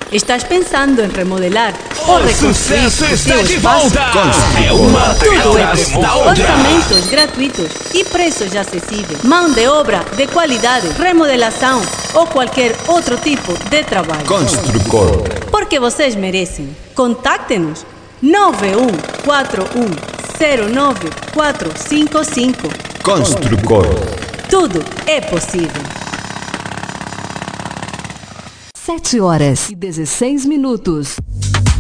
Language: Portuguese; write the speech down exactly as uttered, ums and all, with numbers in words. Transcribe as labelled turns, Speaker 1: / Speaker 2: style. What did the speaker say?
Speaker 1: Estás pensando em remodelar ou
Speaker 2: O
Speaker 1: reconstruir
Speaker 2: sucesso
Speaker 1: o
Speaker 2: está
Speaker 1: teu
Speaker 2: de
Speaker 1: espaço?
Speaker 2: volta! É uma
Speaker 1: Tudo é
Speaker 2: atrás da
Speaker 1: possível.
Speaker 2: outra.
Speaker 1: Orçamentos gratuitos e preços acessíveis. Mão de obra de qualidade, remodelação ou qualquer outro tipo de trabalho.
Speaker 3: Construcor.
Speaker 1: Porque vocês merecem. Contacte-nos nove um quatro um zero nove quatro cinco cinco.
Speaker 3: Construcor.
Speaker 1: Tudo é possível.
Speaker 4: Sete horas e dezesseis minutos.